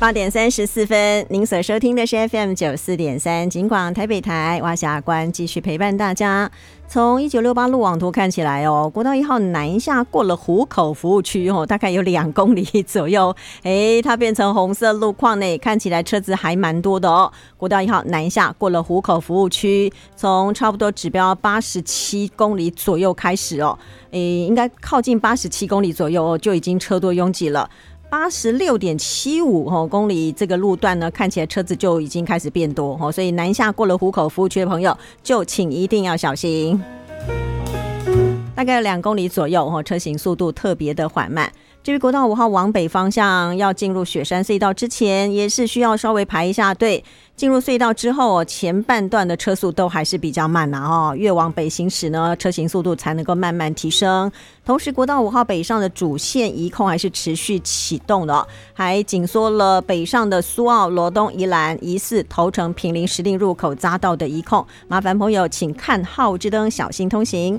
8:34，您所收听的是 FM94.3 警广台北台，蛙峡关继续陪伴大家。从1968路网图看起来国道1号南下过了湖口服务区大概有2公里左右，它变成红色路况呢，看起来车子还蛮多的国道1号南下过了湖口服务区，从差不多指标87公里左右开始应该靠近87公里左右就已经车多拥挤了。86.75 公里这个路段呢，看起来车子就已经开始变多，所以南下过了湖口服务区的朋友就请一定要小心。大概2公里左右，车行速度特别的缓慢。至于国道5号往北方向要进入雪山隧道之前，也是需要稍微排一下队。进入隧道之后，前半段的车速都还是比较慢越往北行驶呢，车行速度才能够慢慢提升。同时国道5号北上的主线移控还是持续启动的还紧缩了北上的苏澳、罗东、宜兰、宜4、头城、坪林、石碇入口匝道的移控，麻烦朋友请看号志灯，小心通行。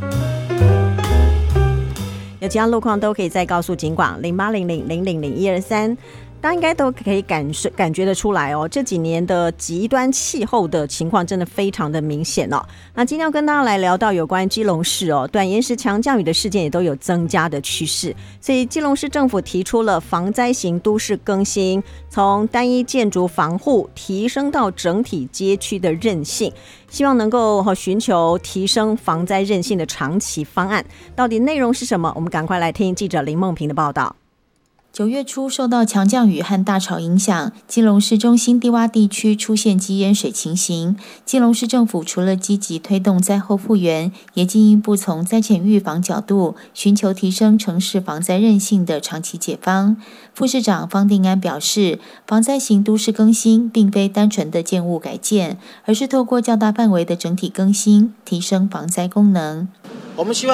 有其他路况都可以再告诉警广0800000123，大家应该都可以感觉得出来这几年的极端气候的情况真的非常的明显那今天要跟大家来聊到有关基隆市短延时强降雨的事件也都有增加的趋势，所以基隆市政府提出了防灾型都市更新，从单一建筑防护提升到整体街区的韧性，希望能够寻求提升防灾韧性的长期方案。到底内容是什么？我们赶快来听记者林梦萍的报道。 9月初受到强降雨和大潮影响，基隆市中心低洼地区出现积淹水情形。基隆市政府除了积极推动灾后复原，也进一步从灾前预防角度，寻求提升城市防灾韧性的长期解方。副市长方定安表示，防灾型都市更新并非单纯的建物改建，而是透过较大范围的整体更新，提升防灾功能。 我们希望